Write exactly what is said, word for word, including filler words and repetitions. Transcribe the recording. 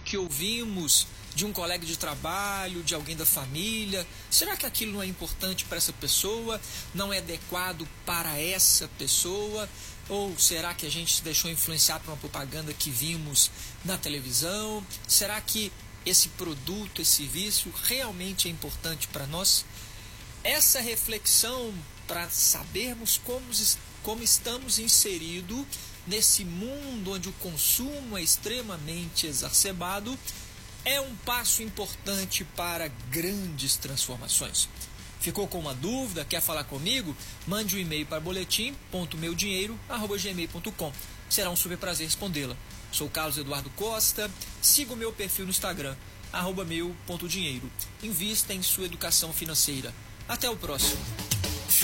que ouvimos de um colega de trabalho, de alguém da família? Será que aquilo não é importante para essa pessoa? Não é adequado para essa pessoa? Ou será que a gente se deixou influenciar por uma propaganda que vimos na televisão? Será que esse produto, esse vício realmente é importante para nós? Essa reflexão para sabermos como, como estamos inseridos nesse mundo onde o consumo é extremamente exacerbado é um passo importante para grandes transformações. Ficou com uma dúvida? Quer falar comigo? Mande um e-mail para boletim ponto meu dinheiro arroba gmail ponto com. Será um super prazer respondê-la. Sou Carlos Eduardo Costa. Siga o meu perfil no Instagram, arroba meu ponto dinheiro. Invista em sua educação financeira. Até o próximo.